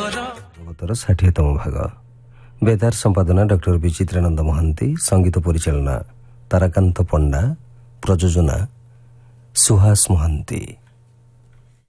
ଜଗତର 60ତମ ଭାଗ। ବେତାର ସମ୍ପାଦନା ଡକ୍ଟର ବିଚିତ୍ରାନନ୍ଦ ମହାନ୍ତି, ସଙ୍ଗୀତ ପରିଚାଳନା ତାରାକାନ୍ତ ପଣ୍ଡା, ପ୍ରଯୋଜନା ସୁହାସ ମହାନ୍ତି।